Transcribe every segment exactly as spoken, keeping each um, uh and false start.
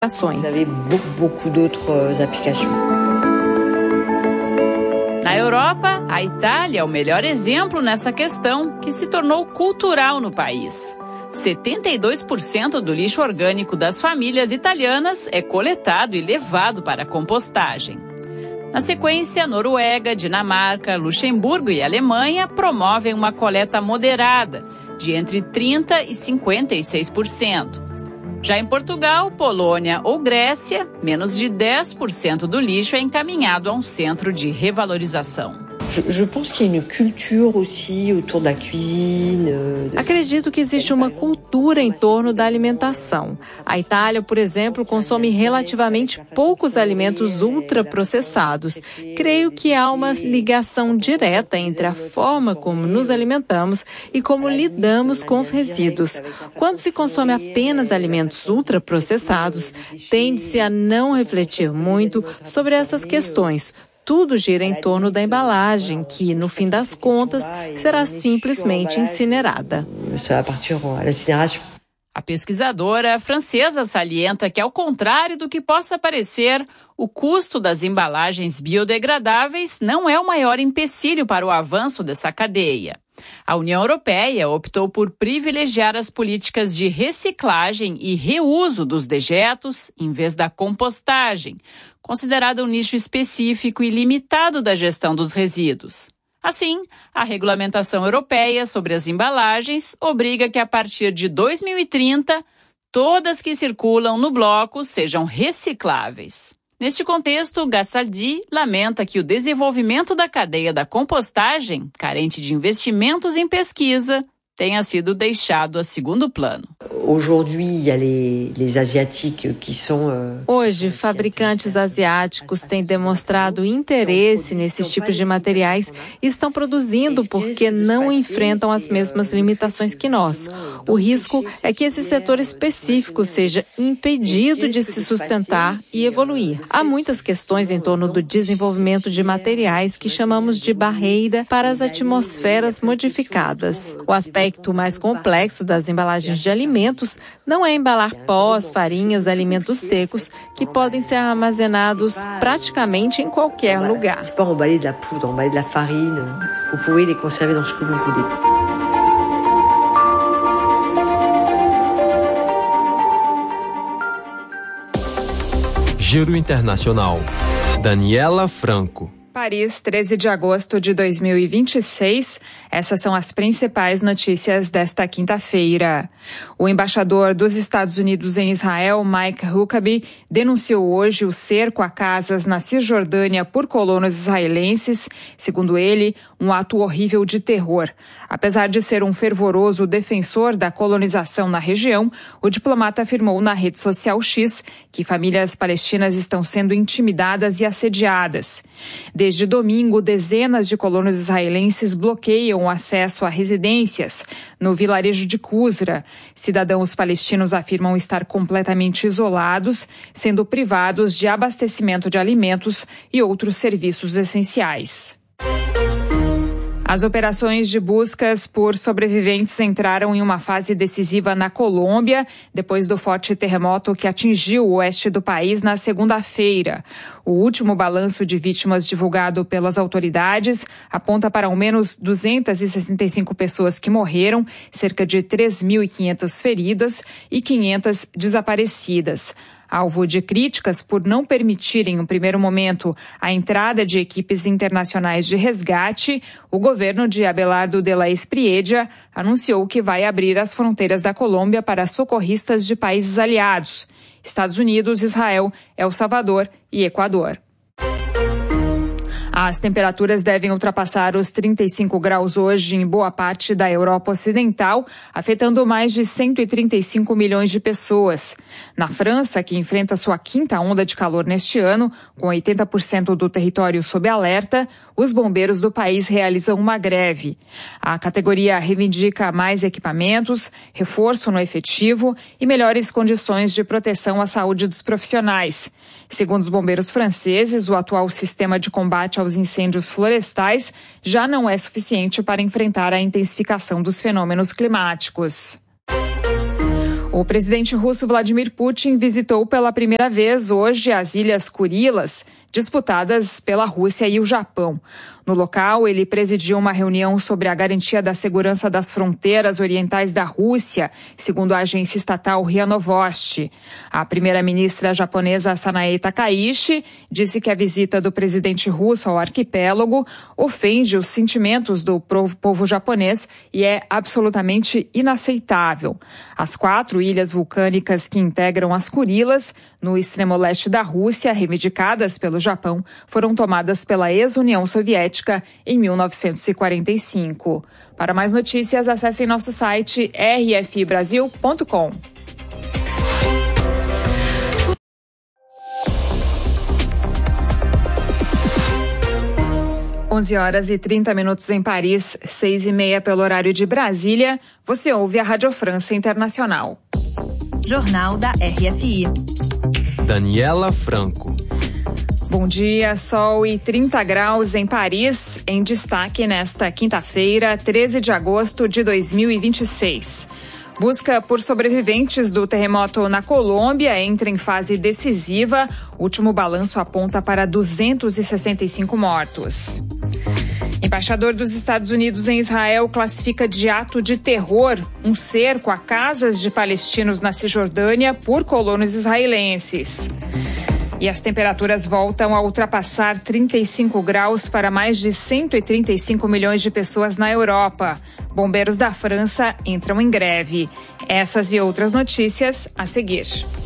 Vous avez beaucoup d'autres applications. Na Europa, a Itália é o melhor exemplo nessa questão, que se tornou cultural no país. setenta e dois por cento do lixo orgânico das famílias italianas é coletado e levado para a compostagem. Na sequência, Noruega, Dinamarca, Luxemburgo e Alemanha promovem uma coleta moderada, de entre trinta por cento e cinquenta e seis por cento. Já em Portugal, Polônia ou Grécia, menos de dez por cento do lixo é encaminhado a um centro de revalorização. Je pense qu'il y a une culture aussi autour da cuisine. Acredito que existe uma cultura em torno da alimentação. A Itália, por exemplo, consome relativamente poucos alimentos ultraprocessados. Creio que há uma ligação direta entre a forma como nos alimentamos e como lidamos com os resíduos. Quando se consome apenas alimentos ultraprocessados, tende-se a não refletir muito sobre essas questões. Tudo gira em torno da embalagem, que, no fim das contas, será simplesmente incinerada. A pesquisadora francesa salienta que, ao contrário do que possa parecer, o custo das embalagens biodegradáveis não é o maior empecilho para o avanço dessa cadeia. A União Europeia optou por privilegiar as políticas de reciclagem e reuso dos dejetos em vez da compostagem, considerado um nicho específico e limitado da gestão dos resíduos. Assim, a regulamentação europeia sobre as embalagens obriga que, a partir de dois mil e trinta, todas que circulam no bloco sejam recicláveis. Neste contexto, Gastaldi lamenta que o desenvolvimento da cadeia da compostagem, carente de investimentos em pesquisa, tenha sido deixado a segundo plano. Hoje, fabricantes asiáticos têm demonstrado interesse nesses tipos de materiais e estão produzindo porque não enfrentam as mesmas limitações que nós. O risco é que esse setor específico seja impedido de se sustentar e evoluir. Há muitas questões em torno do desenvolvimento de materiais que chamamos de barreira para as atmosferas modificadas. O aspecto O mais complexo das embalagens de alimentos não é embalar pós, farinhas, alimentos secos, que podem ser armazenados praticamente em qualquer lugar. C'est pas emballer de la poudre, emballer de la farine. Vous pouvez les conserver dans ce que vous voulez. Giro Internacional. Daniela Franco. Paris, treze de agosto de dois mil e vinte e seis. Essas são as principais notícias desta quinta-feira. O embaixador dos Estados Unidos em Israel, Mike Huckabee, denunciou hoje o cerco a casas na Cisjordânia por colonos israelenses, segundo ele, um ato horrível de terror. Apesar de ser um fervoroso defensor da colonização na região, o diplomata afirmou na rede social X que famílias palestinas estão sendo intimidadas e assediadas. Desde domingo, dezenas de colonos israelenses bloqueiam o acesso a residências no vilarejo de Qusra. Cidadãos palestinos afirmam estar completamente isolados, sendo privados de abastecimento de alimentos e outros serviços essenciais. As operações de buscas por sobreviventes entraram em uma fase decisiva na Colômbia, depois do forte terremoto que atingiu o oeste do país na segunda-feira. O último balanço de vítimas divulgado pelas autoridades aponta para ao menos duzentas e sessenta e cinco pessoas que morreram, cerca de três mil e quinhentas feridas e quinhentas desaparecidas. Alvo de críticas por não permitirem, no primeiro momento, a entrada de equipes internacionais de resgate, o governo de Abelardo de la Espriella anunciou que vai abrir as fronteiras da Colômbia para socorristas de países aliados: Estados Unidos, Israel, El Salvador e Equador. As temperaturas devem ultrapassar os trinta e cinco graus hoje em boa parte da Europa Ocidental, afetando mais de cento e trinta e cinco milhões de pessoas. Na França, que enfrenta sua quinta onda de calor neste ano, com oitenta por cento do território sob alerta, os bombeiros do país realizam uma greve. A categoria reivindica mais equipamentos, reforço no efetivo e melhores condições de proteção à saúde dos profissionais. Segundo os bombeiros franceses, o atual sistema de combate aos incêndios florestais já não é suficiente para enfrentar a intensificação dos fenômenos climáticos. O presidente russo Vladimir Putin visitou pela primeira vez hoje as Ilhas Kurilas, disputadas pela Rússia e o Japão. No local, ele presidiu uma reunião sobre a garantia da segurança das fronteiras orientais da Rússia, segundo a agência estatal R I A Novosti. A primeira-ministra japonesa Sanae Takaichi disse que a visita do presidente russo ao arquipélago ofende os sentimentos do povo japonês e é absolutamente inaceitável. As quatro ilhas vulcânicas que integram as Kurilas, no extremo leste da Rússia, reivindicadas pelo Japão, foram tomadas pela ex-União Soviética em mil novecentos e quarenta e cinco. Para mais notícias, acessem nosso site r f i brasil ponto com. onze horas e trinta minutos em Paris, seis e meia pelo horário de Brasília. Você ouve a Rádio França Internacional. Jornal da R F I. Daniela Franco. Bom dia, sol e trinta graus em Paris, em destaque nesta quinta-feira, treze de agosto de dois mil e vinte e seis. Busca por sobreviventes do terremoto na Colômbia entra em fase decisiva. O último balanço aponta para duzentos e sessenta e cinco mortos. Embaixador dos Estados Unidos em Israel classifica de ato de terror um cerco a casas de palestinos na Cisjordânia por colonos israelenses. E as temperaturas voltam a ultrapassar trinta e cinco graus para mais de cento e trinta e cinco milhões de pessoas na Europa. Bombeiros da França entram em greve. Essas e outras notícias a seguir.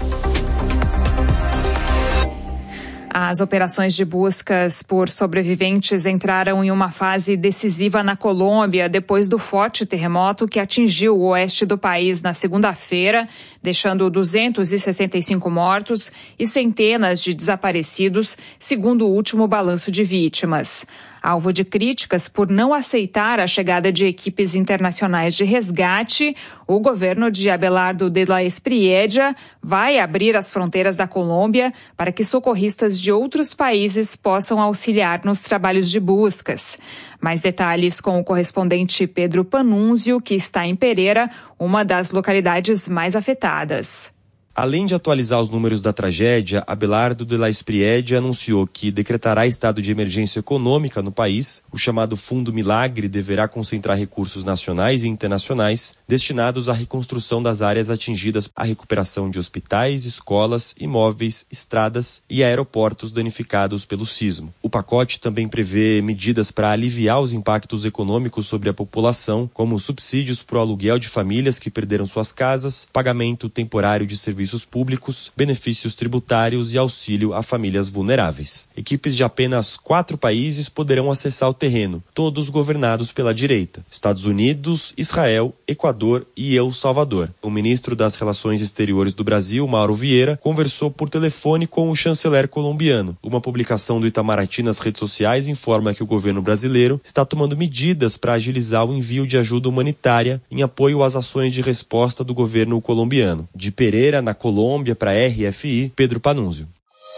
As operações de buscas por sobreviventes entraram em uma fase decisiva na Colômbia depois do forte terremoto que atingiu o oeste do país na segunda-feira, deixando duzentos e sessenta e cinco mortos e centenas de desaparecidos, segundo o último balanço de vítimas. Alvo de críticas por não aceitar a chegada de equipes internacionais de resgate, o governo de Abelardo de la Espriella vai abrir as fronteiras da Colômbia para que socorristas de outros países possam auxiliar nos trabalhos de buscas. Mais detalhes com o correspondente Pedro Panunzio, que está em Pereira, uma das localidades mais afetadas. Além de atualizar os números da tragédia, Abelardo de la Espriella anunciou que decretará estado de emergência econômica no país. O chamado Fundo Milagre deverá concentrar recursos nacionais e internacionais destinados à reconstrução das áreas atingidas, à recuperação de hospitais, escolas, imóveis, estradas e aeroportos danificados pelo sismo. O pacote também prevê medidas para aliviar os impactos econômicos sobre a população, como subsídios para o aluguel de famílias que perderam suas casas, pagamento temporário de serviços serviços públicos, benefícios tributários e auxílio a famílias vulneráveis. Equipes de apenas quatro países poderão acessar o terreno, todos governados pela direita: Estados Unidos, Israel, Equador e El Salvador. O ministro das Relações Exteriores do Brasil, Mauro Vieira, conversou por telefone com o chanceler colombiano. Uma publicação do Itamaraty nas redes sociais informa que o governo brasileiro está tomando medidas para agilizar o envio de ajuda humanitária em apoio às ações de resposta do governo colombiano. De Pereira, na Colômbia, para a R F I, Pedro Panunzio.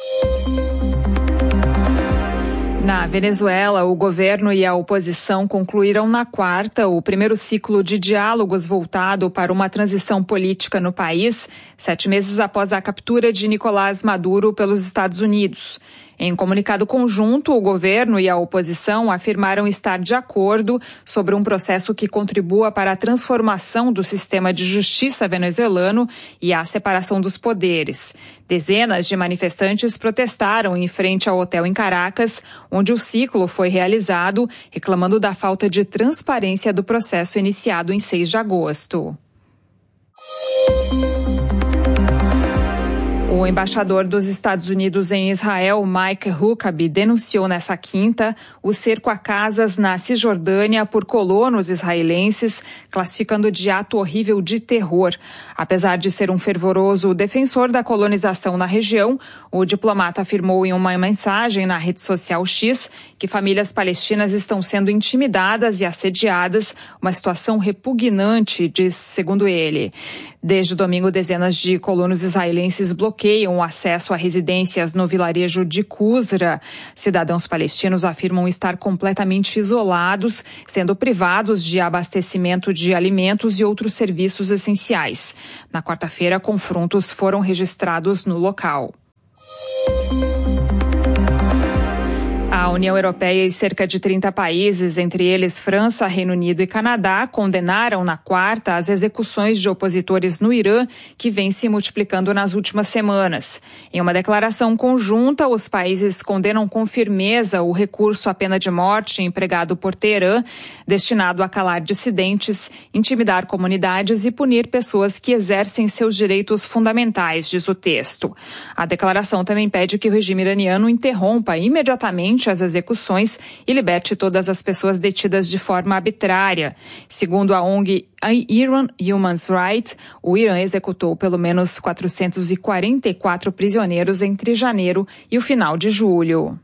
Na Venezuela, o governo e a oposição concluíram na quarta o primeiro ciclo de diálogos voltado para uma transição política no país, sete meses após a captura de Nicolás Maduro pelos Estados Unidos. Em comunicado conjunto, o governo e a oposição afirmaram estar de acordo sobre um processo que contribua para a transformação do sistema de justiça venezuelano e a separação dos poderes. Dezenas de manifestantes protestaram em frente ao hotel em Caracas, onde o ciclo foi realizado, reclamando da falta de transparência do processo iniciado em seis de agosto. O embaixador dos Estados Unidos em Israel, Mike Huckabee, denunciou nessa quinta o cerco a casas na Cisjordânia por colonos israelenses, classificando de ato horrível de terror. Apesar de ser um fervoroso defensor da colonização na região, o diplomata afirmou em uma mensagem na rede social X que famílias palestinas estão sendo intimidadas e assediadas, uma situação repugnante, diz, segundo ele. Desde domingo, dezenas de colonos israelenses bloqueiam o acesso a residências no vilarejo de Kusra. Cidadãos palestinos afirmam estar completamente isolados, sendo privados de abastecimento de alimentos e outros serviços essenciais. Na quarta-feira, confrontos foram registrados no local. A União Europeia e cerca de trinta países, entre eles França, Reino Unido e Canadá, condenaram na quarta as execuções de opositores no Irã, que vem se multiplicando nas últimas semanas. Em uma declaração conjunta, os países condenam com firmeza o recurso à pena de morte empregado por Teherã, destinado a calar dissidentes, intimidar comunidades e punir pessoas que exercem seus direitos fundamentais, diz o texto. A declaração também pede que o regime iraniano interrompa imediatamente as execuções e liberte todas as pessoas detidas de forma arbitrária. Segundo a O N G Iran Human Rights, o Irã executou pelo menos quatrocentos e quarenta e quatro prisioneiros entre janeiro e o final de julho.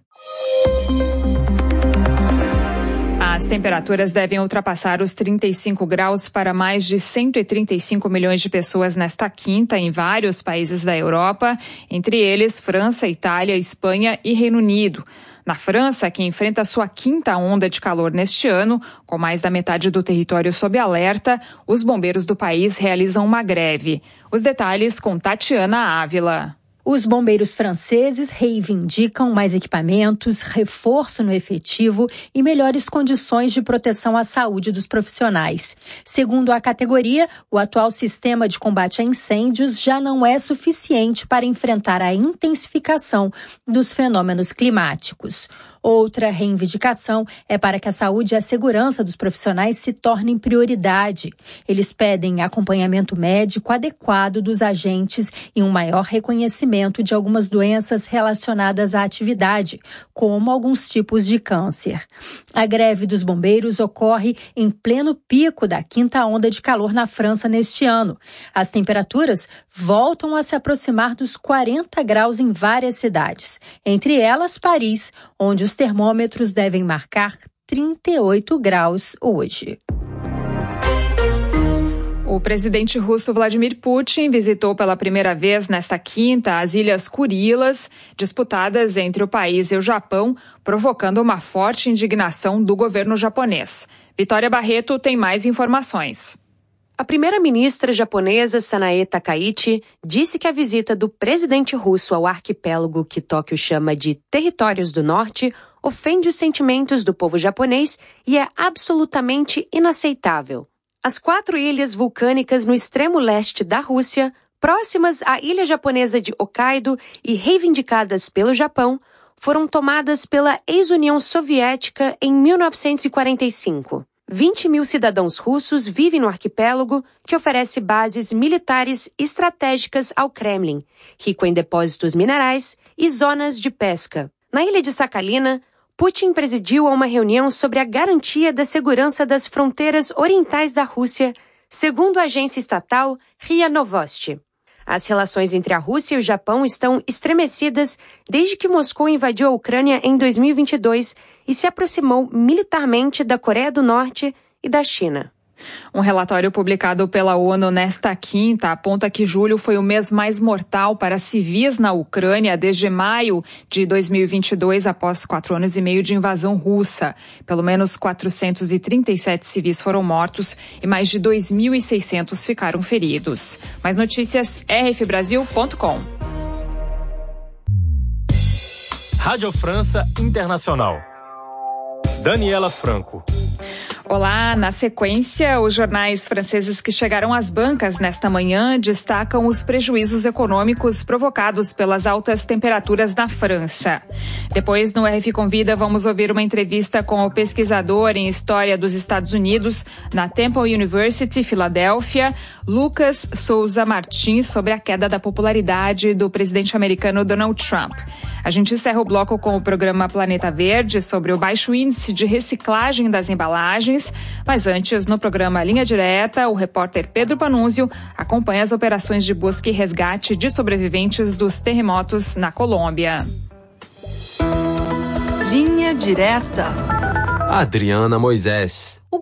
As temperaturas devem ultrapassar os trinta e cinco graus para mais de cento e trinta e cinco milhões de pessoas nesta quinta em vários países da Europa, entre eles França, Itália, Espanha e Reino Unido. Na França, que enfrenta sua quinta onda de calor neste ano, com mais da metade do território sob alerta, os bombeiros do país realizam uma greve. Os detalhes com Tatiana Ávila. Os bombeiros franceses reivindicam mais equipamentos, reforço no efetivo e melhores condições de proteção à saúde dos profissionais. Segundo a categoria, o atual sistema de combate a incêndios já não é suficiente para enfrentar a intensificação dos fenômenos climáticos. Outra reivindicação é para que a saúde e a segurança dos profissionais se tornem prioridade. Eles pedem acompanhamento médico adequado dos agentes e um maior reconhecimento de algumas doenças relacionadas à atividade, como alguns tipos de câncer. A greve dos bombeiros ocorre em pleno pico da quinta onda de calor na França neste ano. As temperaturas voltam a se aproximar dos quarenta graus em várias cidades, entre elas Paris, onde os Os termômetros devem marcar trinta e oito graus hoje. O presidente russo Vladimir Putin visitou pela primeira vez nesta quinta as Ilhas Kurilas, disputadas entre o país e o Japão, provocando uma forte indignação do governo japonês. Vitória Barreto tem mais informações. A primeira-ministra japonesa Sanae Takaichi disse que a visita do presidente russo ao arquipélago que Tóquio chama de Territórios do Norte ofende os sentimentos do povo japonês e é absolutamente inaceitável. As quatro ilhas vulcânicas no extremo leste da Rússia, próximas à ilha japonesa de Hokkaido e reivindicadas pelo Japão, foram tomadas pela ex-União Soviética em mil novecentos e quarenta e cinco. vinte mil cidadãos russos vivem no arquipélago, que oferece bases militares estratégicas ao Kremlin, rico em depósitos minerais e zonas de pesca. Na ilha de Sakhalina, Putin presidiu a uma reunião sobre a garantia da segurança das fronteiras orientais da Rússia, segundo a agência estatal R I A Novosti. As relações entre a Rússia e o Japão estão estremecidas desde que Moscou invadiu a Ucrânia em dois mil e vinte e dois e se aproximou militarmente da Coreia do Norte e da China. Um relatório publicado pela ONU nesta quinta aponta que julho foi o mês mais mortal para civis na Ucrânia desde maio de dois mil e vinte e dois, após quatro anos e meio de invasão russa. Pelo menos quatrocentos e trinta e sete civis foram mortos e mais de dois mil e seiscentos ficaram feridos. Mais notícias, r f brasil ponto com. Rádio França Internacional. Daniela Franco. Olá, na sequência, os jornais franceses que chegaram às bancas nesta manhã destacam os prejuízos econômicos provocados pelas altas temperaturas na França. Depois, no R F Convida, vamos ouvir uma entrevista com o pesquisador em História dos Estados Unidos na Temple University, Filadélfia, Lucas Souza Martins, sobre a queda da popularidade do presidente americano Donald Trump. A gente encerra o bloco com o programa Planeta Verde sobre o baixo índice de reciclagem das embalagens. Mas antes, no programa Linha Direta, o repórter Pedro Panunzio acompanha as operações de busca e resgate de sobreviventes dos terremotos na Colômbia. Linha Direta. Adriana Moisés. O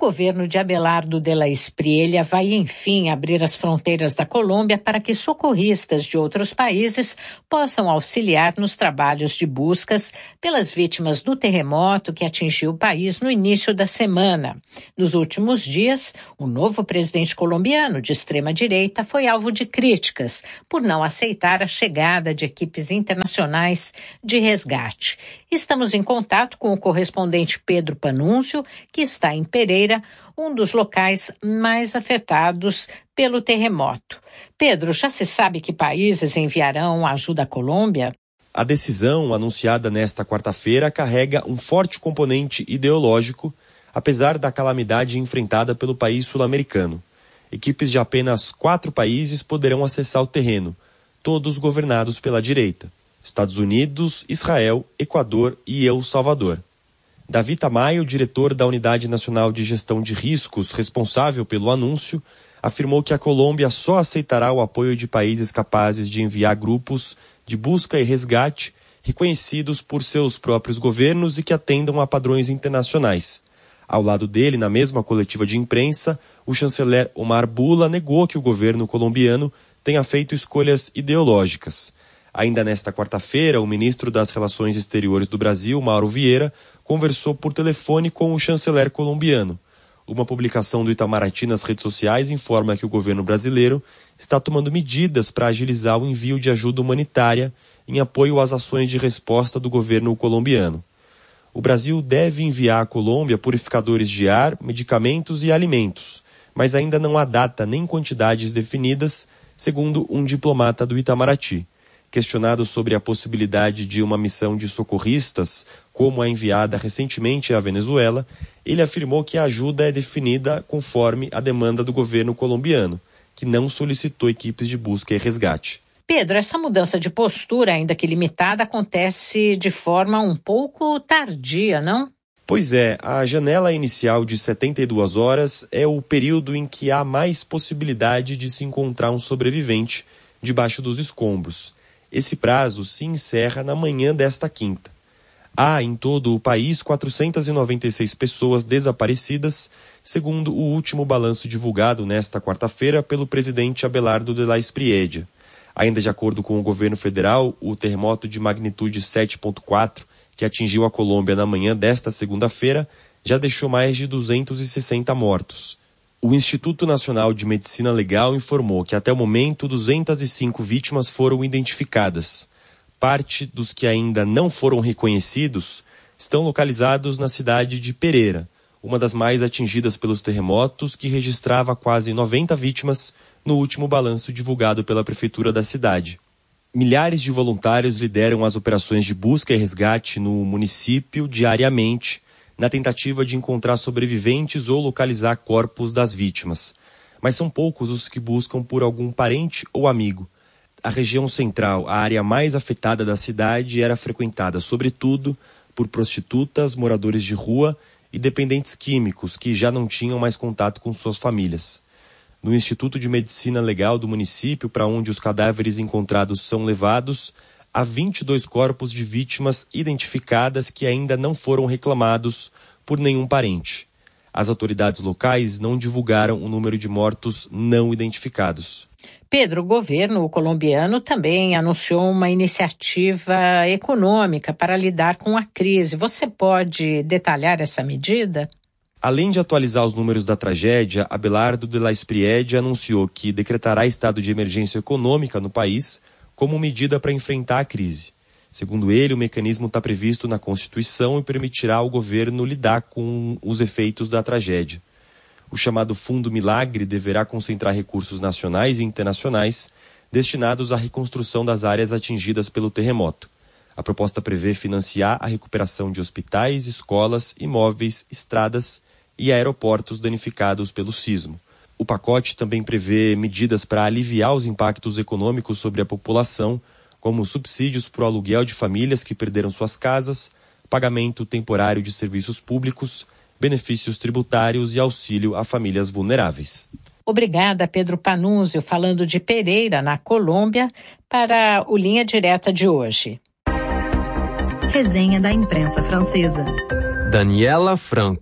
governo de Abelardo de la Espriella vai, enfim, abrir as fronteiras da Colômbia para que socorristas de outros países possam auxiliar nos trabalhos de buscas pelas vítimas do terremoto que atingiu o país no início da semana. Nos últimos dias, o novo presidente colombiano de extrema-direita foi alvo de críticas por não aceitar a chegada de equipes internacionais de resgate. Estamos em contato com o correspondente Pedro Panúncio, que está em Pereira, um dos locais mais afetados pelo terremoto. Pedro, já se sabe que países enviarão ajuda à Colômbia? A decisão, anunciada nesta quarta-feira, carrega um forte componente ideológico, apesar da calamidade enfrentada pelo país sul-americano. Equipes de apenas quatro países poderão acessar o terreno, todos governados pela direita: Estados Unidos, Israel, Equador e El Salvador. Davi Tamayo, diretor da Unidade Nacional de Gestão de Riscos, responsável pelo anúncio, afirmou que a Colômbia só aceitará o apoio de países capazes de enviar grupos de busca e resgate reconhecidos por seus próprios governos e que atendam a padrões internacionais. Ao lado dele, na mesma coletiva de imprensa, o chanceler Omar Bula negou que o governo colombiano tenha feito escolhas ideológicas. Ainda nesta quarta-feira, o ministro das Relações Exteriores do Brasil, Mauro Vieira, conversou por telefone com o chanceler colombiano. Uma publicação do Itamaraty nas redes sociais informa que o governo brasileiro está tomando medidas para agilizar o envio de ajuda humanitária em apoio às ações de resposta do governo colombiano. O Brasil deve enviar à Colômbia purificadores de ar, medicamentos e alimentos, mas ainda não há data nem quantidades definidas, segundo um diplomata do Itamaraty. Questionado sobre a possibilidade de uma missão de socorristas, como a enviada recentemente à Venezuela, ele afirmou que a ajuda é definida conforme a demanda do governo colombiano, que não solicitou equipes de busca e resgate. Pedro, essa mudança de postura, ainda que limitada, acontece de forma um pouco tardia, não? Pois é, a janela inicial de setenta e duas horas é o período em que há mais possibilidade de se encontrar um sobrevivente debaixo dos escombros. Esse prazo se encerra na manhã desta quinta. Há em todo o país quatrocentas e noventa e seis pessoas desaparecidas, segundo o último balanço divulgado nesta quarta-feira pelo presidente Abelardo de la Espriella. Ainda de acordo com o governo federal, o terremoto de magnitude sete ponto quatro, que atingiu a Colômbia na manhã desta segunda-feira, já deixou mais de duzentos e sessenta mortos. O Instituto Nacional de Medicina Legal informou que até o momento duzentas e cinco vítimas foram identificadas. Parte dos que ainda não foram reconhecidos estão localizados na cidade de Pereira, uma das mais atingidas pelos terremotos, que registrava quase noventa vítimas no último balanço divulgado pela prefeitura da cidade. Milhares de voluntários lideram as operações de busca e resgate no município diariamente, na tentativa de encontrar sobreviventes ou localizar corpos das vítimas. Mas são poucos os que buscam por algum parente ou amigo. A região central, a área mais afetada da cidade, era frequentada sobretudo por prostitutas, moradores de rua e dependentes químicos que já não tinham mais contato com suas famílias. No Instituto de Medicina Legal do município, para onde os cadáveres encontrados são levados, há vinte e dois corpos de vítimas identificadas que ainda não foram reclamados por nenhum parente. As autoridades locais não divulgaram o número de mortos não identificados. Pedro, o governo colombiano também anunciou uma iniciativa econômica para lidar com a crise. Você pode detalhar essa medida? Além de atualizar os números da tragédia, Abelardo de la Espriella anunciou que decretará estado de emergência econômica no país como medida para enfrentar a crise. Segundo ele, o mecanismo está previsto na Constituição e permitirá ao governo lidar com os efeitos da tragédia. O chamado Fundo Milagre deverá concentrar recursos nacionais e internacionais destinados à reconstrução das áreas atingidas pelo terremoto. A proposta prevê financiar a recuperação de hospitais, escolas, imóveis, estradas e aeroportos danificados pelo sismo. O pacote também prevê medidas para aliviar os impactos econômicos sobre a população, como subsídios para o aluguel de famílias que perderam suas casas, pagamento temporário de serviços públicos, benefícios tributários e auxílio a famílias vulneráveis. Obrigada, Pedro Panúncio, falando de Pereira, na Colômbia, para o Linha Direta de hoje. Resenha da imprensa francesa. Daniela Franco.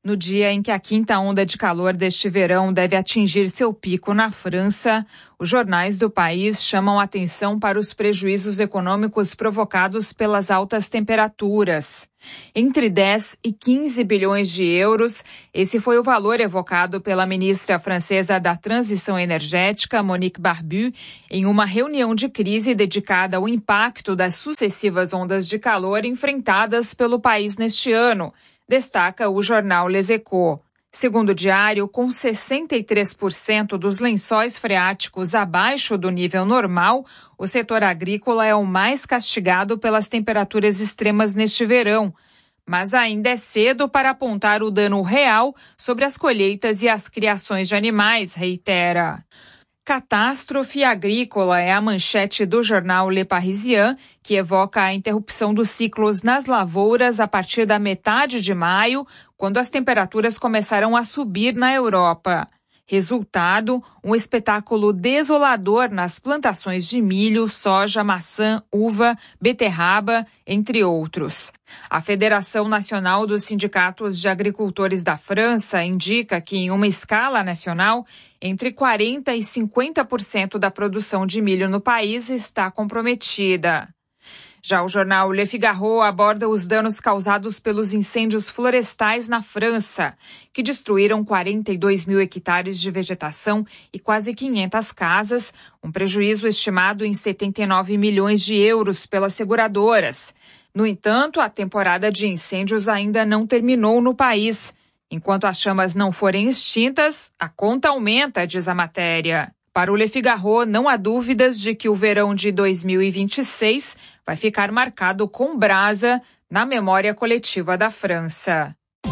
No dia em que a quinta onda de calor deste verão deve atingir seu pico na França, os jornais do país chamam atenção para os prejuízos econômicos provocados pelas altas temperaturas. Entre dez e quinze bilhões de euros, esse foi o valor evocado pela ministra francesa da Transição Energética, Monique Barbu, em uma reunião de crise dedicada ao impacto das sucessivas ondas de calor enfrentadas pelo país neste ano, destaca o jornal Les Echos. Segundo o diário, com sessenta e três por cento dos lençóis freáticos abaixo do nível normal, o setor agrícola é o mais castigado pelas temperaturas extremas neste verão. Mas ainda é cedo para apontar o dano real sobre as colheitas e as criações de animais, reitera. Catástrofe agrícola é a manchete do jornal Le Parisien, que evoca a interrupção dos ciclos nas lavouras a partir da metade de maio, quando as temperaturas começaram a subir na Europa. Resultado, um espetáculo desolador nas plantações de milho, soja, maçã, uva, beterraba, entre outros. A Federação Nacional dos Sindicatos de Agricultores da França indica que, em uma escala nacional, entre quarenta por cento e cinquenta por cento da produção de milho no país está comprometida. Já o jornal Le Figaro aborda os danos causados pelos incêndios florestais na França, que destruíram quarenta e dois mil hectares de vegetação e quase quinhentas casas, um prejuízo estimado em setenta e nove milhões de euros pelas seguradoras. No entanto, a temporada de incêndios ainda não terminou no país. Enquanto as chamas não forem extintas, a conta aumenta, diz a matéria. Para o Le Figaro, não há dúvidas de que o verão de dois mil e vinte e seis vai ficar marcado com brasa na memória coletiva da França.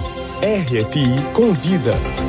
R F I Convida.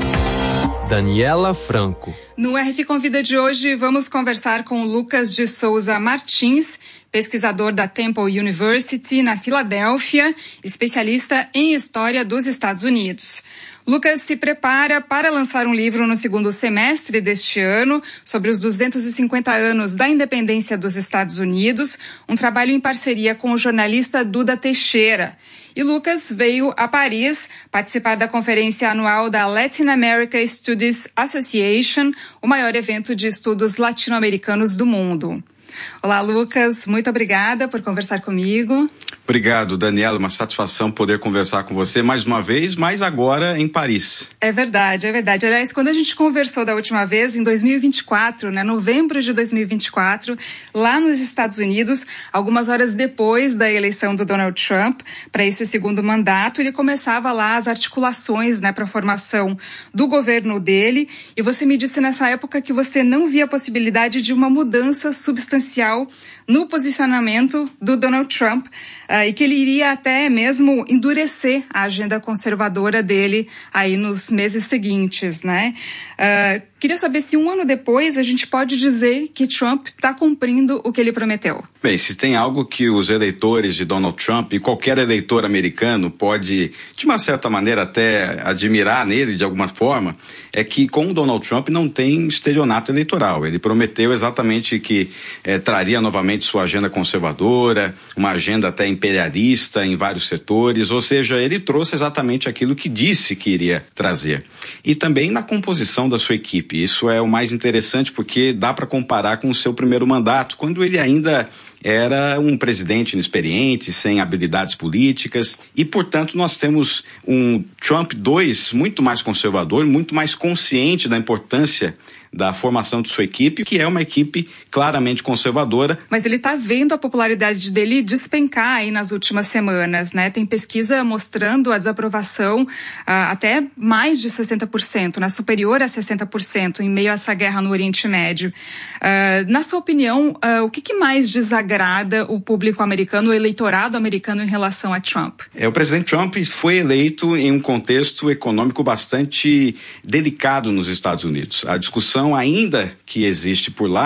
Daniela Franco. No R F I Convida de hoje, vamos conversar com Lucas de Souza Martins, pesquisador da Temple University, na Filadélfia, especialista em História dos Estados Unidos. Lucas se prepara para lançar um livro no segundo semestre deste ano sobre os duzentos e cinquenta anos da independência dos Estados Unidos, um trabalho em parceria com o jornalista Duda Teixeira. E Lucas veio a Paris participar da conferência anual da Latin America Studies Association, o maior evento de estudos latino-americanos do mundo. Olá, Lucas, muito obrigada por conversar comigo. Obrigado, Daniela, uma satisfação poder conversar com você mais uma vez, mas agora em Paris. É verdade, é verdade. Aliás, quando a gente conversou da última vez, em dois mil e vinte e quatro, né, novembro de dois mil e vinte e quatro, lá nos Estados Unidos, algumas horas depois da eleição do Donald Trump para esse segundo mandato, ele começava lá as articulações, né, para a formação do governo dele, e você me disse nessa época que você não via a possibilidade de uma mudança substancial no posicionamento do Donald Trump, uh, e que ele iria até mesmo endurecer a agenda conservadora dele aí nos meses seguintes, né? Uh, queria saber se um ano depois a gente pode dizer que Trump está cumprindo o que ele prometeu. Bem, se tem algo que os eleitores de Donald Trump e qualquer eleitor americano pode, de uma certa maneira, até admirar nele de alguma forma, é que com o Donald Trump não tem estelionato eleitoral. Ele prometeu exatamente que eh, traria novamente sua agenda conservadora, uma agenda até imperialista em vários setores, ou seja, ele trouxe exatamente aquilo que disse que iria trazer. E também na composição da sua equipe. Isso é o mais interessante porque dá para comparar com o seu primeiro mandato, quando ele ainda era um presidente inexperiente, sem habilidades políticas, e, portanto, nós temos um Trump dois muito mais conservador, muito mais consciente da importância da formação de sua equipe, que é uma equipe claramente conservadora. Mas ele está vendo a popularidade dele despencar aí nas últimas semanas, né? Tem pesquisa mostrando a desaprovação uh, até mais de sessenta por cento, né? Superior a sessenta por cento em meio a essa guerra no Oriente Médio. Uh, na sua opinião, uh, o que, que mais desagrada o público americano, o eleitorado americano em relação a Trump? É, o presidente Trump foi eleito em um contexto econômico bastante delicado nos Estados Unidos. A discussão ainda que existe por lá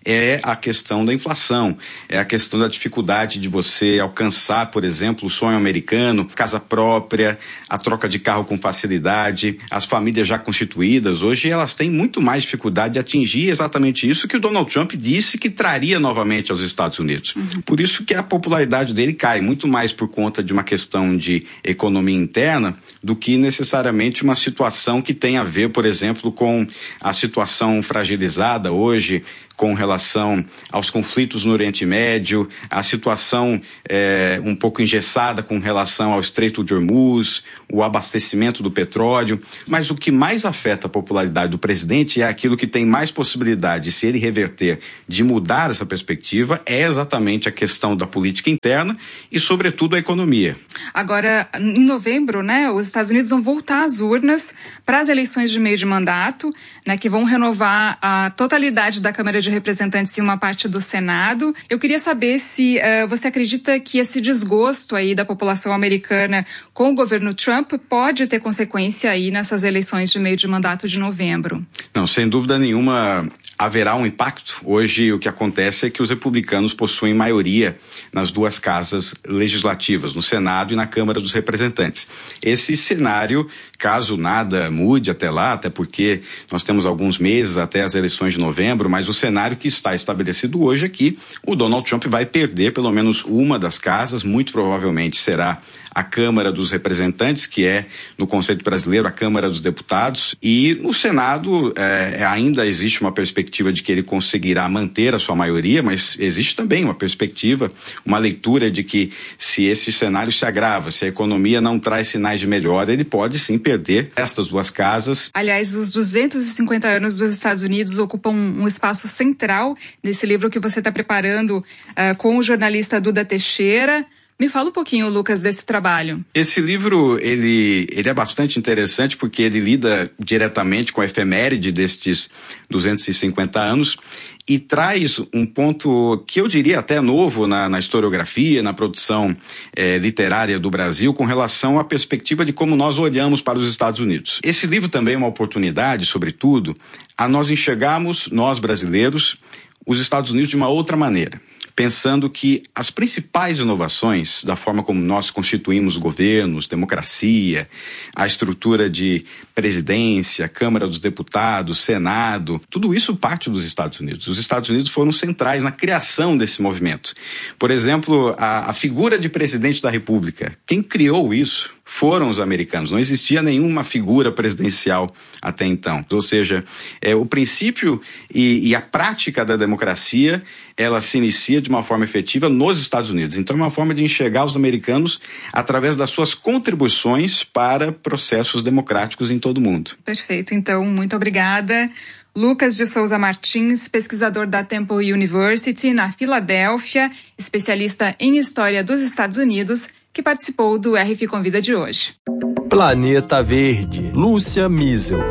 é a questão da inflação, é a questão da dificuldade de você alcançar, por exemplo, o sonho americano, casa própria, a troca de carro com facilidade. As famílias já constituídas, hoje elas têm muito mais dificuldade de atingir exatamente isso que o Donald Trump disse que traria novamente aos Estados Unidos. Uhum. Por isso que a popularidade dele cai, muito mais por conta de uma questão de economia interna do que necessariamente uma situação que tem a ver, por exemplo, com a situação fragilizada hoje com relação aos conflitos no Oriente Médio, a situação é, um pouco engessada com relação ao Estreito de Hormuz, o abastecimento do petróleo, mas o que mais afeta a popularidade do presidente é aquilo que tem mais possibilidade, se ele reverter, de mudar essa perspectiva, é exatamente a questão da política interna e, sobretudo, a economia. Agora, em novembro, né, os Estados Unidos vão voltar às urnas para as eleições de meio de mandato, né, que vão renovar a totalidade da Câmara de Representantes e uma parte do Senado. Eu queria saber se uh, você acredita que esse desgosto aí da população americana com o governo Trump pode ter consequência aí nessas eleições de meio de mandato de novembro. Não, sem dúvida nenhuma haverá um impacto. Hoje o que acontece é que os republicanos possuem maioria nas duas casas legislativas, no Senado e na Câmara dos Representantes. Esse cenário, caso nada mude até lá, até porque nós temos alguns meses até as eleições de novembro, mas o cenário que está estabelecido hoje é que o Donald Trump vai perder pelo menos uma das casas, muito provavelmente será a Câmara dos Representantes, que é, no conceito brasileiro, a Câmara dos Deputados, e no Senado é, ainda existe uma perspectiva de que ele conseguirá manter a sua maioria, mas existe também uma perspectiva, uma leitura de que se esse cenário se agrava, se a economia não traz sinais de melhora, ele pode sim perder estas duas casas. Aliás, os duzentos e cinquenta anos dos Estados Unidos ocupam um espaço central nesse livro que você está preparando uh, com o jornalista Duda Teixeira. Me fala um pouquinho, Lucas, desse trabalho. Esse livro, ele, ele é bastante interessante porque ele lida diretamente com a efeméride destes duzentos e cinquenta anos e traz um ponto que eu diria até novo na, na historiografia, na produção eh, literária do Brasil, com relação à perspectiva de como nós olhamos para os Estados Unidos. Esse livro também é uma oportunidade, sobretudo, a nós enxergarmos, nós brasileiros, os Estados Unidos de uma outra maneira, pensando que as principais inovações da forma como nós constituímos governos, democracia, a estrutura de presidência, Câmara dos Deputados, Senado, tudo isso parte dos Estados Unidos. Os Estados Unidos foram centrais na criação desse movimento. Por exemplo, a, a figura de presidente da República, quem criou isso foram os americanos. Não existia nenhuma figura presidencial até então. Ou seja, é, o princípio e, e a prática da democracia, ela se inicia de uma forma efetiva nos Estados Unidos. Então é uma forma de enxergar os americanos através das suas contribuições para processos democráticos em todo o mundo. Perfeito. Então, muito obrigada. Lucas de Souza Martins, pesquisador da Temple University, na Filadélfia, especialista em História dos Estados Unidos, que participou do R F Convida de hoje. Planeta Verde, Lúcia Miesel.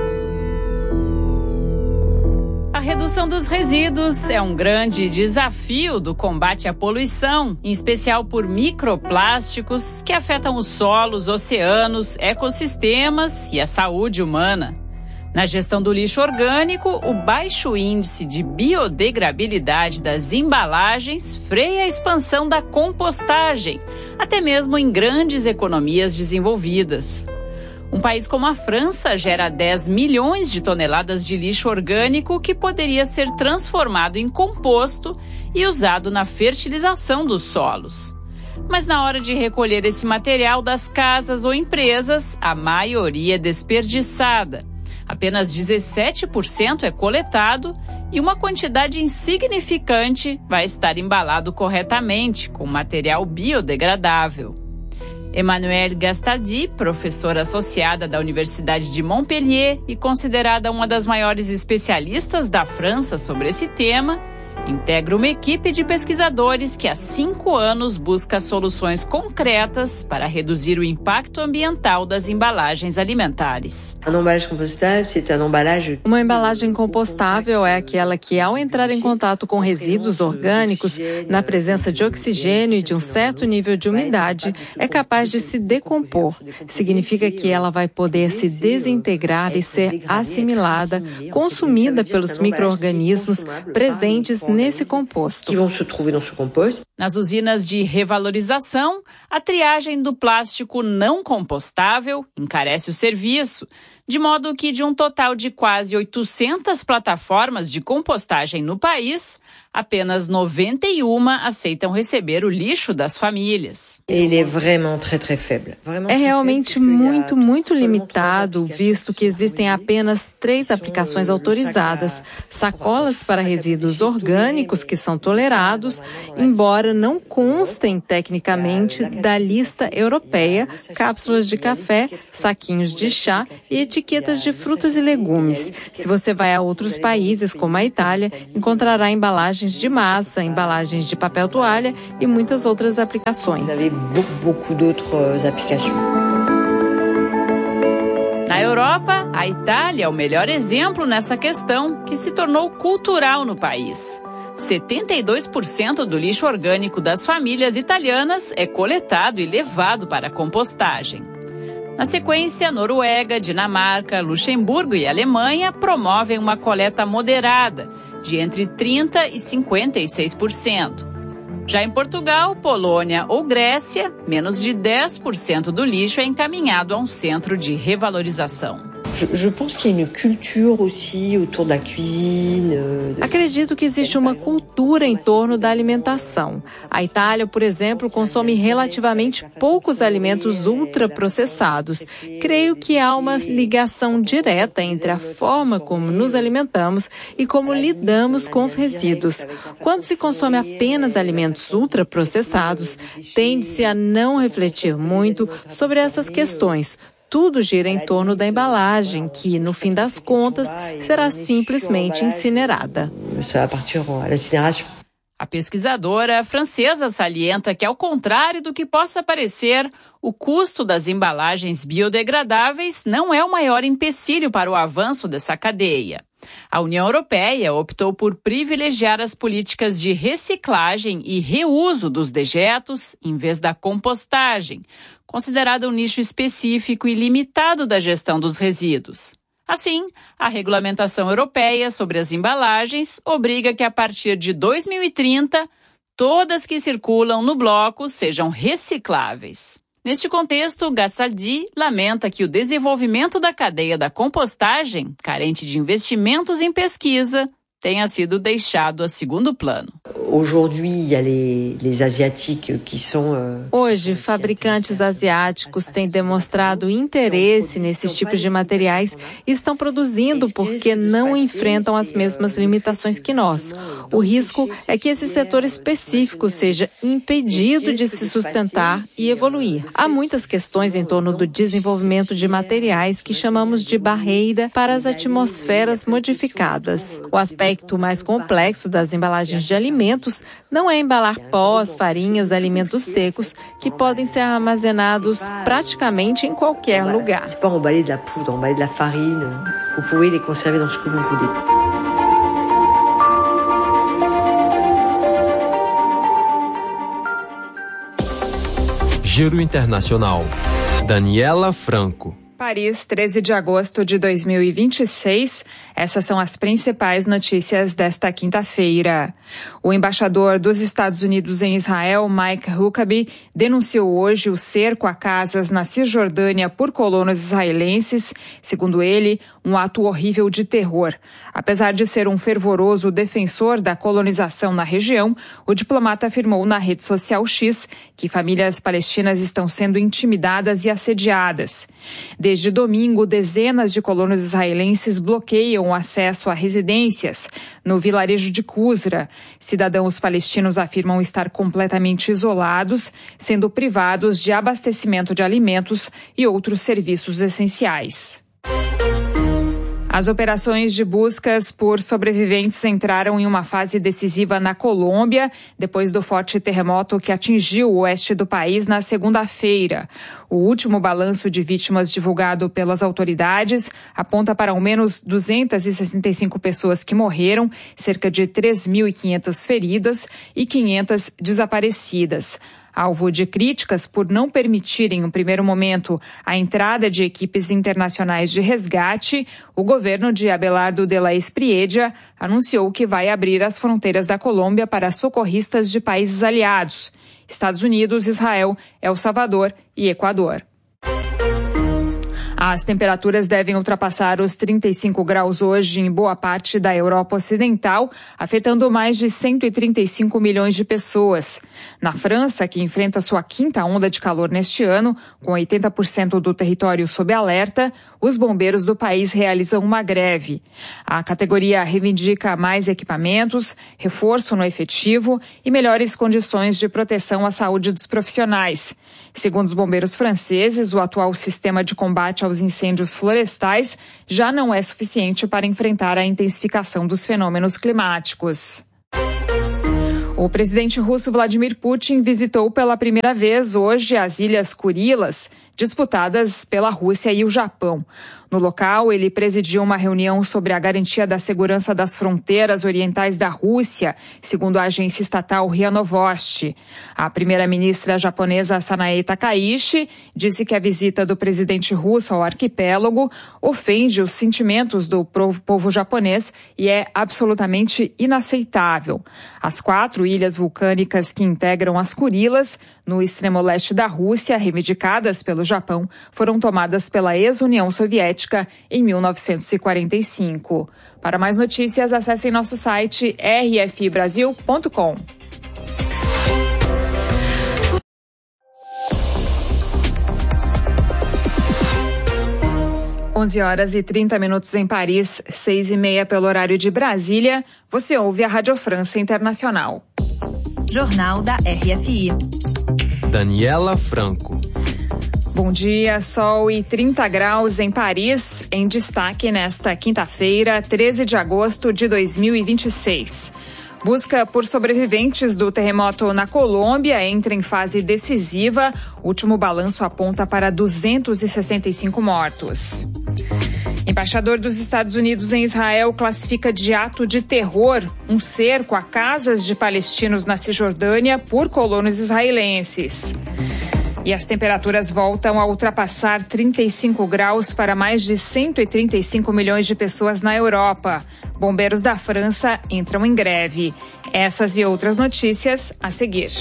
A redução dos resíduos é um grande desafio do combate à poluição, em especial por microplásticos que afetam os solos, oceanos, ecossistemas e a saúde humana. Na gestão do lixo orgânico, o baixo índice de biodegradabilidade das embalagens freia a expansão da compostagem, até mesmo em grandes economias desenvolvidas. Um país como a França gera dez milhões de toneladas de lixo orgânico que poderia ser transformado em composto e usado na fertilização dos solos. Mas na hora de recolher esse material das casas ou empresas, a maioria é desperdiçada. Apenas dezessete por cento é coletado e uma quantidade insignificante vai estar embalado corretamente com material biodegradável. Emmanuelle Gastaldi, professora associada da Universidade de Montpellier e considerada uma das maiores especialistas da França sobre esse tema, integra uma equipe de pesquisadores que há cinco anos busca soluções concretas para reduzir o impacto ambiental das embalagens alimentares. Uma embalagem compostável é aquela que, ao entrar em contato com resíduos orgânicos, na presença de oxigênio e de um certo nível de umidade, é capaz de se decompor. Significa que ela vai poder se desintegrar e ser assimilada, consumida pelos micro-organismos presentes nesse composto. Nas usinas de revalorização, a triagem do plástico não compostável encarece o serviço, de modo que de um total de quase oitocentas plataformas de compostagem no país, apenas noventa e uma aceitam receber o lixo das famílias. É realmente muito, muito limitado, visto que existem apenas três aplicações autorizadas. Sacolas para resíduos orgânicos que são tolerados, embora não constem tecnicamente da lista europeia, cápsulas de café, saquinhos de chá e etiquetas de frutas e legumes. Se você vai a outros países, como a Itália, encontrará embalagens de massa, embalagens de papel toalha e muitas outras aplicações. Na Europa, a Itália é o melhor exemplo nessa questão, que se tornou cultural no país. setenta e dois por cento do lixo orgânico das famílias italianas é coletado e levado para a compostagem. Na sequência, Noruega, Dinamarca, Luxemburgo e Alemanha promovem uma coleta moderada, de entre trinta por cento e cinquenta e seis por cento. Já em Portugal, Polônia ou Grécia, menos de dez por cento do lixo é encaminhado a um centro de revalorização. Acredito que existe uma cultura em torno da alimentação. A Itália, por exemplo, consome relativamente poucos alimentos ultraprocessados. Creio que há uma ligação direta entre a forma como nos alimentamos e como lidamos com os resíduos. Quando se consome apenas alimentos ultraprocessados, tende-se a não refletir muito sobre essas questões. Tudo gira em torno da embalagem, que, no fim das contas, será simplesmente incinerada. A pesquisadora francesa salienta que, ao contrário do que possa parecer, o custo das embalagens biodegradáveis não é o maior empecilho para o avanço dessa cadeia. A União Europeia optou por privilegiar as políticas de reciclagem e reuso dos dejetos em vez da compostagem, considerado um nicho específico e limitado da gestão dos resíduos. Assim, a regulamentação europeia sobre as embalagens obriga que, a partir de dois mil e trinta, todas que circulam no bloco sejam recicláveis. Neste contexto, Gastaldi lamenta que o desenvolvimento da cadeia da compostagem, carente de investimentos em pesquisa, tenha sido deixado a segundo plano. Hoje, fabricantes asiáticos têm demonstrado interesse nesses tipos de materiais e estão produzindo porque não enfrentam as mesmas limitações que nós. O risco é que esse setor específico seja impedido de se sustentar e evoluir. Há muitas questões em torno do desenvolvimento de materiais que chamamos de barreira para as atmosferas modificadas. O aspecto O aspecto mais complexo das embalagens de alimentos não é embalar pós, farinhas, alimentos secos que podem ser armazenados praticamente em qualquer lugar. C'est pas emballer de la poudre, emballer de la farine. Vous pouvez les conserver dans ce que vous voulez. Giro Internacional. Daniela Franco. Paris, treze de agosto de dois mil e vinte e seis. Essas são as principais notícias desta quinta-feira. O embaixador dos Estados Unidos em Israel, Mike Huckabee, denunciou hoje o cerco a casas na Cisjordânia por colonos israelenses, segundo ele, um ato horrível de terror. Apesar de ser um fervoroso defensor da colonização na região, o diplomata afirmou na rede social X que famílias palestinas estão sendo intimidadas e assediadas. Desde domingo, dezenas de colonos israelenses bloqueiam o acesso a residências no vilarejo de Kusra. Cidadãos palestinos afirmam estar completamente isolados, sendo privados de abastecimento de alimentos e outros serviços essenciais. As operações de buscas por sobreviventes entraram em uma fase decisiva na Colômbia, depois do forte terremoto que atingiu o oeste do país na segunda-feira. O último balanço de vítimas divulgado pelas autoridades aponta para ao menos duzentas e sessenta e cinco pessoas que morreram, cerca de três mil e quinhentas feridas e quinhentas desaparecidas. Alvo de críticas por não permitirem, no primeiro momento, a entrada de equipes internacionais de resgate, o governo de Abelardo de la Espriella anunciou que vai abrir as fronteiras da Colômbia para socorristas de países aliados: Estados Unidos, Israel, El Salvador e Equador. As temperaturas devem ultrapassar os trinta e cinco graus hoje em boa parte da Europa Ocidental, afetando mais de cento e trinta e cinco milhões de pessoas. Na França, que enfrenta sua quinta onda de calor neste ano, com oitenta por cento do território sob alerta, os bombeiros do país realizam uma greve. A categoria reivindica mais equipamentos, reforço no efetivo e melhores condições de proteção à saúde dos profissionais. Segundo os bombeiros franceses, o atual sistema de combate aos incêndios florestais já não é suficiente para enfrentar a intensificação dos fenômenos climáticos. O presidente russo Vladimir Putin visitou pela primeira vez hoje as Ilhas Kurilas, disputadas pela Rússia e o Japão. No local, ele presidiu uma reunião sobre a garantia da segurança das fronteiras orientais da Rússia, segundo a agência estatal R I A Novosti. A primeira-ministra japonesa Sanae Takaichi disse que a visita do presidente russo ao arquipélago ofende os sentimentos do povo japonês e é absolutamente inaceitável. As quatro ilhas vulcânicas que integram as Kurilas, no extremo leste da Rússia, reivindicadas pelo Japão, foram tomadas pela ex-União Soviética em mil novecentos e quarenta e cinco. Para mais notícias, acessem nosso site r f i brasil ponto com. onze horas e trinta minutos em Paris, seis e meia pelo horário de Brasília. Você ouve a Rádio França Internacional. Jornal da R F I. Daniela Franco. Bom dia, sol e trinta graus em Paris, em destaque nesta quinta-feira, treze de agosto de dois mil e vinte e seis. Busca por sobreviventes do terremoto na Colômbia entra em fase decisiva. O último balanço aponta para duzentos e sessenta e cinco mortos. Embaixador dos Estados Unidos em Israel classifica de ato de terror um cerco a casas de palestinos na Cisjordânia por colonos israelenses. E as temperaturas voltam a ultrapassar trinta e cinco graus para mais de cento e trinta e cinco milhões de pessoas na Europa. Bombeiros da França entram em greve. Essas e outras notícias a seguir.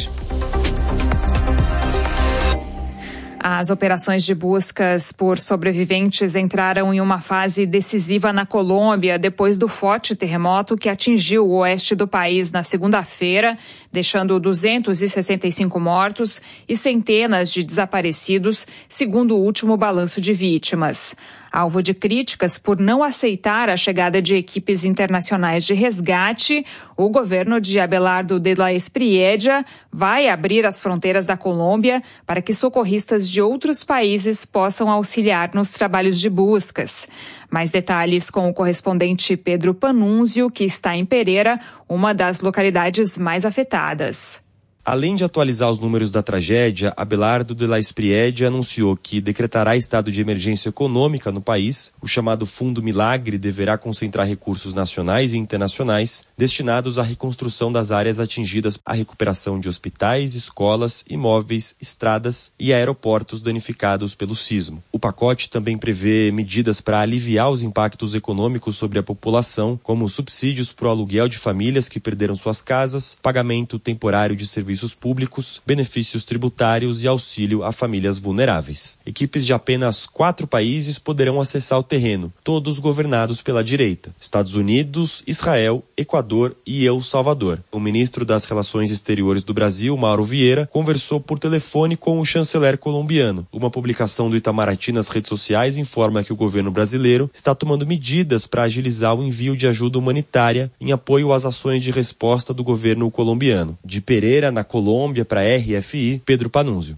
As operações de buscas por sobreviventes entraram em uma fase decisiva na Colômbia depois do forte terremoto que atingiu o oeste do país na segunda-feira, deixando duzentos e sessenta e cinco mortos e centenas de desaparecidos, segundo o último balanço de vítimas. Alvo de críticas por não aceitar a chegada de equipes internacionais de resgate, o governo de Abelardo de la Espriella vai abrir as fronteiras da Colômbia para que socorristas de outros países possam auxiliar nos trabalhos de buscas. Mais detalhes com o correspondente Pedro Panunzio, que está em Pereira, uma das localidades mais afetadas. Além de atualizar os números da tragédia, Abelardo de la Espriella anunciou que decretará estado de emergência econômica no país. O chamado Fundo Milagre deverá concentrar recursos nacionais e internacionais destinados à reconstrução das áreas atingidas, à recuperação de hospitais, escolas, imóveis, estradas e aeroportos danificados pelo sismo. O pacote também prevê medidas para aliviar os impactos econômicos sobre a população, como subsídios para o aluguel de famílias que perderam suas casas, pagamento temporário de serviços públicos, benefícios tributários e auxílio a famílias vulneráveis. Equipes de apenas quatro países poderão acessar o terreno, todos governados pela direita: Estados Unidos, Israel, Equador e El Salvador. O ministro das Relações Exteriores do Brasil, Mauro Vieira, conversou por telefone com o chanceler colombiano. Uma publicação do Itamaraty nas redes sociais informa que o governo brasileiro está tomando medidas para agilizar o envio de ajuda humanitária em apoio às ações de resposta do governo colombiano. De Pereira, na Colômbia, para a R F I, Pedro Panunzio.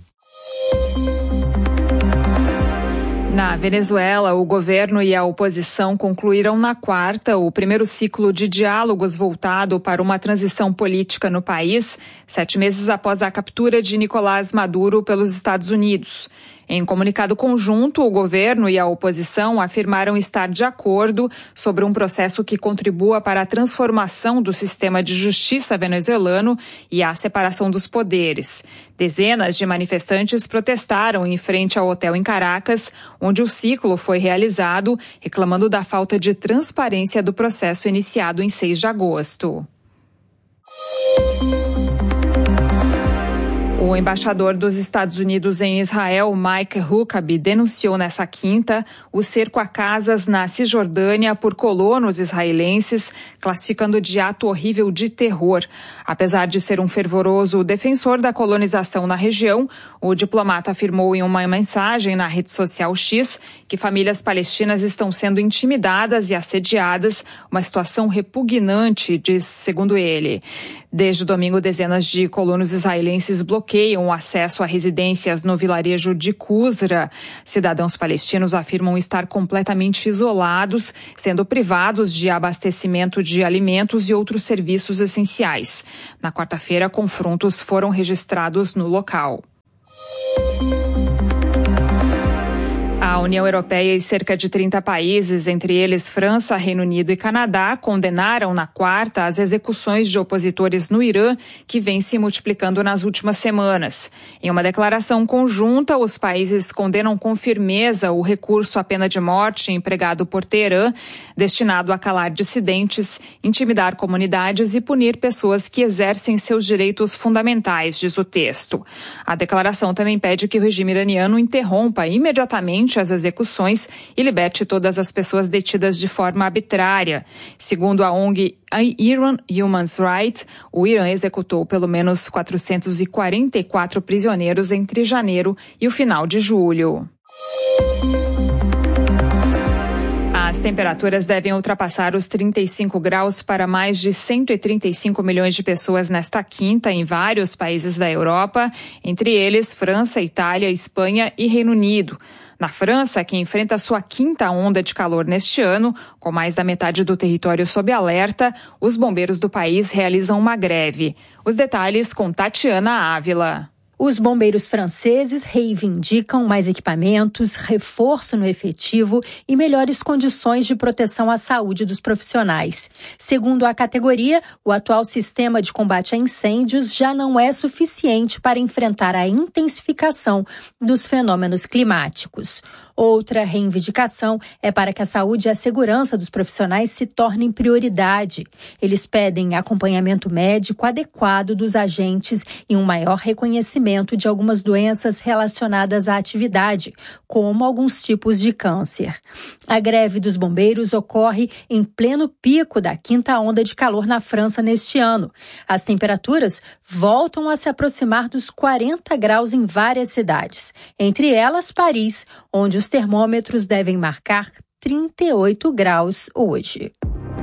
Na Venezuela, o governo e a oposição concluíram na quarta o primeiro ciclo de diálogos voltado para uma transição política no país, sete meses após a captura de Nicolás Maduro pelos Estados Unidos. Em comunicado conjunto, o governo e a oposição afirmaram estar de acordo sobre um processo que contribua para a transformação do sistema de justiça venezuelano e a separação dos poderes. Dezenas de manifestantes protestaram em frente ao hotel em Caracas, onde o ciclo foi realizado, reclamando da falta de transparência do processo iniciado em seis de agosto. O embaixador dos Estados Unidos em Israel, Mike Huckabee, denunciou nessa quinta o cerco a casas na Cisjordânia por colonos israelenses, classificando de ato horrível de terror. Apesar de ser um fervoroso defensor da colonização na região, o diplomata afirmou em uma mensagem na rede social X que famílias palestinas estão sendo intimidadas e assediadas, uma situação repugnante, diz, segundo ele. Desde o domingo, dezenas de colonos israelenses bloqueiam o acesso a residências no vilarejo de Qusra. Cidadãos palestinos afirmam estar completamente isolados, sendo privados de abastecimento de alimentos e outros serviços essenciais. Na quarta-feira, confrontos foram registrados no local. A União Europeia e cerca de trinta países, entre eles França, Reino Unido e Canadá, condenaram na quarta as execuções de opositores no Irã, que vêm se multiplicando nas últimas semanas. Em uma declaração conjunta, os países condenam com firmeza o recurso à pena de morte empregado por Teherã, destinado a calar dissidentes, intimidar comunidades e punir pessoas que exercem seus direitos fundamentais, diz o texto. A declaração também pede que o regime iraniano interrompa imediatamente as execuções e liberte todas as pessoas detidas de forma arbitrária. Segundo a O N G Iran Human Rights, o Irã executou pelo menos quatrocentos e quarenta e quatro prisioneiros entre janeiro e o final de julho. As temperaturas devem ultrapassar os trinta e cinco graus para mais de cento e trinta e cinco milhões de pessoas nesta quinta em vários países da Europa, entre eles França, Itália, Espanha e Reino Unido. Na França, que enfrenta sua quinta onda de calor neste ano, com mais da metade do território sob alerta, os bombeiros do país realizam uma greve. Os detalhes com Tatiana Ávila. Os bombeiros franceses reivindicam mais equipamentos, reforço no efetivo e melhores condições de proteção à saúde dos profissionais. Segundo a categoria, o atual sistema de combate a incêndios já não é suficiente para enfrentar a intensificação dos fenômenos climáticos. Outra reivindicação é para que a saúde e a segurança dos profissionais se tornem prioridade. Eles pedem acompanhamento médico adequado dos agentes e um maior reconhecimento de algumas doenças relacionadas à atividade, como alguns tipos de câncer. A greve dos bombeiros ocorre em pleno pico da quinta onda de calor na França neste ano. As temperaturas voltam a se aproximar dos quarenta graus em várias cidades, entre elas Paris, onde os termômetros devem marcar trinta e oito graus hoje.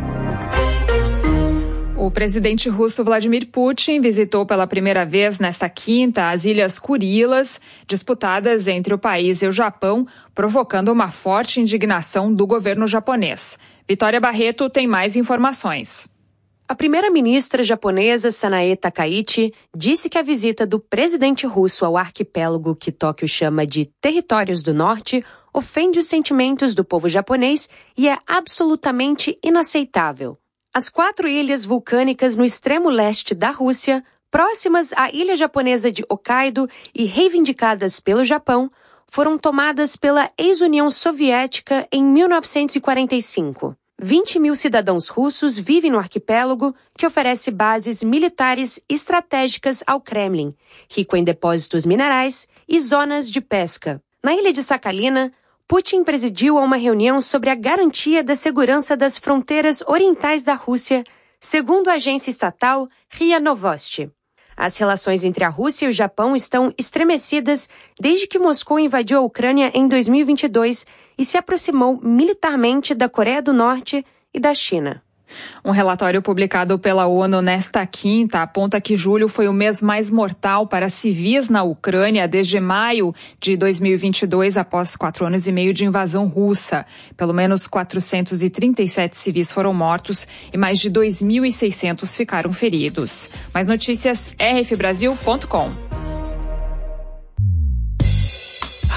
O presidente russo Vladimir Putin visitou pela primeira vez nesta quinta as Ilhas Kurilas, disputadas entre o país e o Japão, provocando uma forte indignação do governo japonês. Vitória Barreto tem mais informações. A primeira-ministra japonesa Sanae Takaichi disse que a visita do presidente russo ao arquipélago que Tóquio chama de Territórios do Norte ofende os sentimentos do povo japonês e é absolutamente inaceitável. As quatro ilhas vulcânicas no extremo leste da Rússia, próximas à ilha japonesa de Hokkaido e reivindicadas pelo Japão, foram tomadas pela ex-União Soviética em mil novecentos e quarenta e cinco. vinte mil cidadãos russos vivem no arquipélago, que oferece bases militares estratégicas ao Kremlin, rico em depósitos minerais e zonas de pesca. Na ilha de Sakhalina, Putin presidiu a uma reunião sobre a garantia da segurança das fronteiras orientais da Rússia, segundo a agência estatal R I A Novosti. As relações entre a Rússia e o Japão estão estremecidas desde que Moscou invadiu a Ucrânia em dois mil e vinte e dois e se aproximou militarmente da Coreia do Norte e da China. Um relatório publicado pela ONU nesta quinta aponta que julho foi o mês mais mortal para civis na Ucrânia desde maio de dois mil e vinte e dois, após quatro anos e meio de invasão russa. Pelo menos quatrocentos e trinta e sete civis foram mortos e mais de dois mil e seiscentos ficaram feridos. Mais notícias, r f brasil ponto com.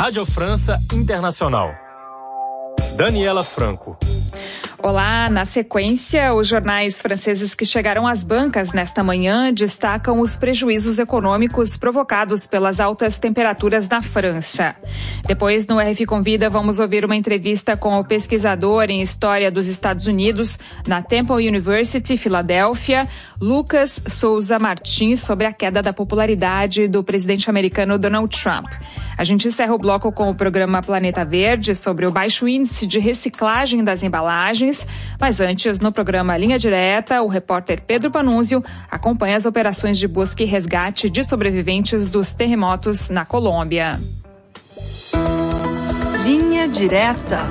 Rádio França Internacional. Daniela Franco. Olá, na sequência, os jornais franceses que chegaram às bancas nesta manhã destacam os prejuízos econômicos provocados pelas altas temperaturas na França. Depois, no R F Convida, vamos ouvir uma entrevista com o pesquisador em História dos Estados Unidos na Temple University, Filadélfia, Lucas Souza Martins, sobre a queda da popularidade do presidente americano Donald Trump. A gente encerra o bloco com o programa Planeta Verde sobre o baixo índice de reciclagem das embalagens. Mas antes, no programa Linha Direta, o repórter Pedro Panunzio acompanha as operações de busca e resgate de sobreviventes dos terremotos na Colômbia. Linha Direta.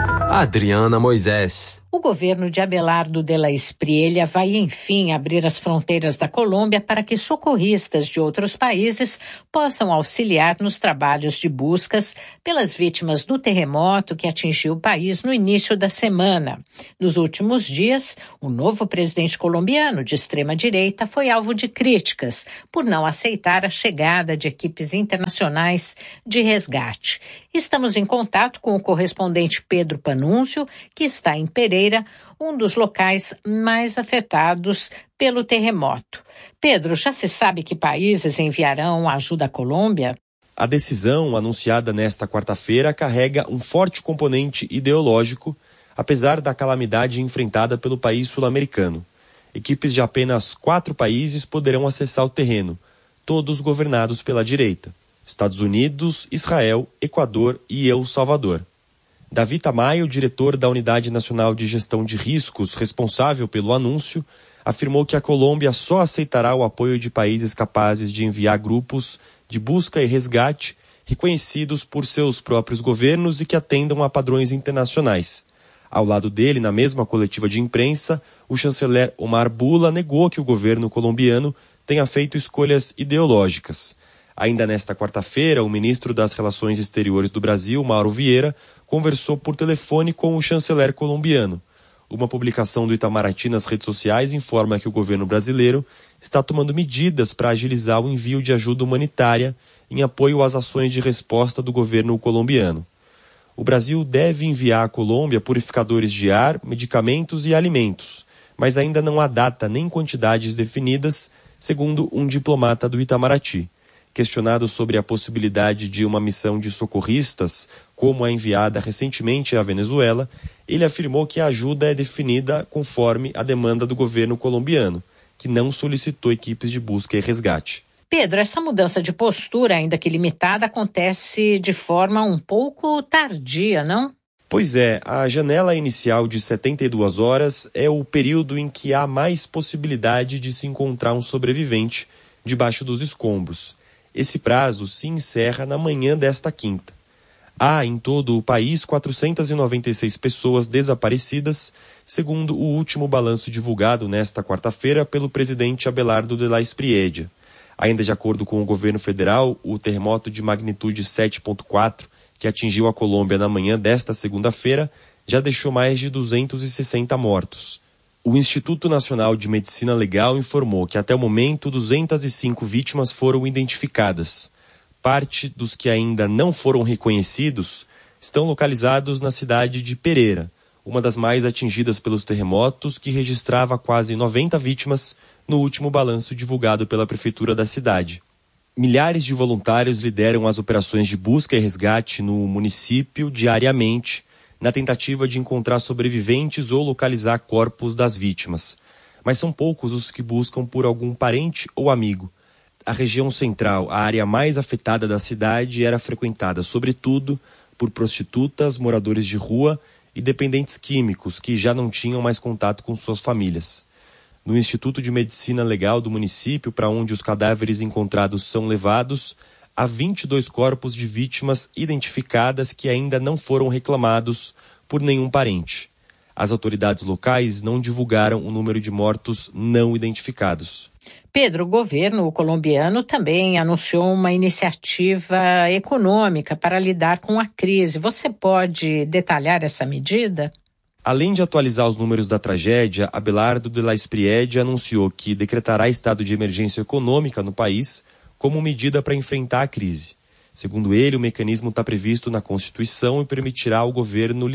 Adriana Moisés. O governo de Abelardo de la Espriella vai, enfim, abrir as fronteiras da Colômbia para que socorristas de outros países possam auxiliar nos trabalhos de buscas pelas vítimas do terremoto que atingiu o país no início da semana. Nos últimos dias, o novo presidente colombiano de extrema-direita foi alvo de críticas por não aceitar a chegada de equipes internacionais de resgate. Estamos em contato com o correspondente Pedro Panunzio, que está em Pereira, um dos locais mais afetados pelo terremoto. Pedro, já se sabe que países enviarão ajuda à Colômbia? A decisão, anunciada nesta quarta-feira, carrega um forte componente ideológico, apesar da calamidade enfrentada pelo país sul-americano. Equipes de apenas quatro países poderão acessar o terreno, todos governados pela direita: Estados Unidos, Israel, Equador e El Salvador. Davi Tamayo, diretor da Unidade Nacional de Gestão de Riscos, responsável pelo anúncio, afirmou que a Colômbia só aceitará o apoio de países capazes de enviar grupos de busca e resgate reconhecidos por seus próprios governos e que atendam a padrões internacionais. Ao lado dele, na mesma coletiva de imprensa, o chanceler Omar Bula negou que o governo colombiano tenha feito escolhas ideológicas. Ainda nesta quarta-feira, o ministro das Relações Exteriores do Brasil, Mauro Vieira, conversou por telefone com o chanceler colombiano. Uma publicação do Itamaraty nas redes sociais informa que o governo brasileiro está tomando medidas para agilizar o envio de ajuda humanitária em apoio às ações de resposta do governo colombiano. O Brasil deve enviar à Colômbia purificadores de ar, medicamentos e alimentos, mas ainda não há data nem quantidades definidas, segundo um diplomata do Itamaraty. Questionado sobre a possibilidade de uma missão de socorristas, como a enviada recentemente à Venezuela, ele afirmou que a ajuda é definida conforme a demanda do governo colombiano, que não solicitou equipes de busca e resgate. Pedro, essa mudança de postura, ainda que limitada, acontece de forma um pouco tardia, não? Pois é, a janela inicial de setenta e duas horas é o período em que há mais possibilidade de se encontrar um sobrevivente debaixo dos escombros. Esse prazo se encerra na manhã desta quinta. Há em todo o país quatrocentas e noventa e seis pessoas desaparecidas, segundo o último balanço divulgado nesta quarta-feira pelo presidente Abelardo de la Espriella. Ainda de acordo com o governo federal, o terremoto de magnitude sete ponto quatro, que atingiu a Colômbia na manhã desta segunda-feira, já deixou mais de duzentos e sessenta mortos. O Instituto Nacional de Medicina Legal informou que até o momento duzentas e cinco vítimas foram identificadas. Parte dos que ainda não foram reconhecidos estão localizados na cidade de Pereira, uma das mais atingidas pelos terremotos, que registrava quase noventa vítimas no último balanço divulgado pela prefeitura da cidade. Milhares de voluntários lideram as operações de busca e resgate no município diariamente, na tentativa de encontrar sobreviventes ou localizar corpos das vítimas. Mas são poucos os que buscam por algum parente ou amigo. A região central, a área mais afetada da cidade, era frequentada sobretudo por prostitutas, moradores de rua e dependentes químicos que já não tinham mais contato com suas famílias. No Instituto de Medicina Legal do município, para onde os cadáveres encontrados são levados, há vinte e dois corpos de vítimas identificadas que ainda não foram reclamados por nenhum parente. As autoridades locais não divulgaram o número de mortos não identificados. Pedro, o governo colombiano também anunciou uma iniciativa econômica para lidar com a crise. Você pode detalhar essa medida? Além de atualizar os números da tragédia, Abelardo de la Espriella anunciou que decretará estado de emergência econômica no país como medida para enfrentar a crise. Segundo ele, o mecanismo está previsto na Constituição e permitirá ao governo